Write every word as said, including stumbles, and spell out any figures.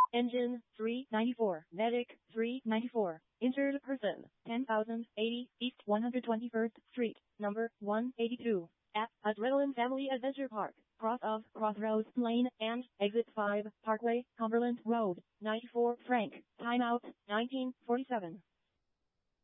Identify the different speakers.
Speaker 1: Engine, three ninety-four. Medic, three ninety-four. Injured person, ten thousand eighty East one hundred twenty-first Street, number one eighty-two. At Adrenaline Family Adventure Park, cross of Crossroads Lane and Exit five, Parkway, Cumberland Road, ninety-four Frank. Timeout, nineteen forty-seven.